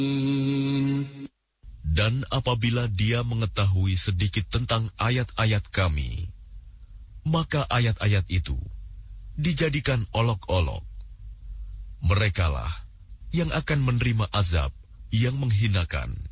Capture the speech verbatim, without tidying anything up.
Dan apabila dia mengetahui sedikit tentang ayat-ayat kami, maka ayat-ayat itu dijadikan olok-olok. Merekalah yang akan menerima azab yang menghinakan.